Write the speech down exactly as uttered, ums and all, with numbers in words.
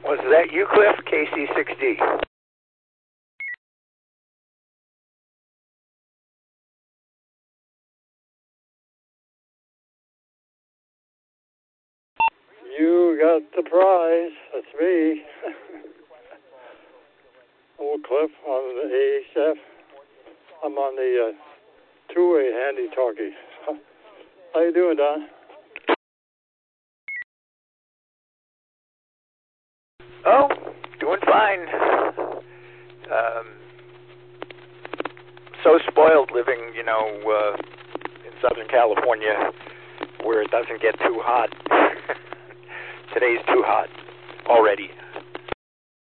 Was that you, Cliff? K C six D. You got the prize. That's me. Old Cliff on the A H F. I'm on the uh, two-way handy-talkie. How you doing, Don? Oh, doing fine. Um, so spoiled living, you know, uh, in Southern California where it doesn't get too hot. Today's too hot already.